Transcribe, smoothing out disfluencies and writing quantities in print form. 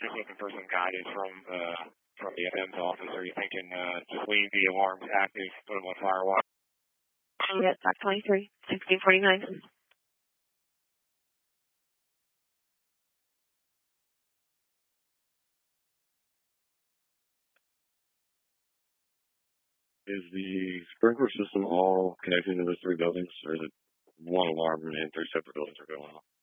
just looking for some guidance from the FM's office. Are you thinking just leave the alarms active, put them on firewall? Yes, Doc 23, 1649. Is the sprinkler system all connected to those three buildings, or is it one alarm and three separate buildings are going off?